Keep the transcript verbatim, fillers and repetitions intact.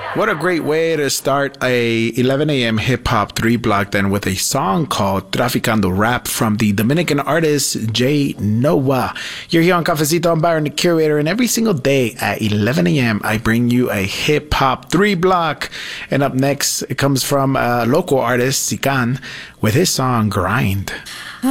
What a great way to start a eleven a.m. hip-hop three-block then with a song called Traficando Rap from the Dominican artist Jay Noah. You're here on Cafecito. I'm Byron, the curator, and every single day at eleven a.m. I bring you a hip-hop three-block. And up next, it comes from a local artist, Sican, with his song Grind.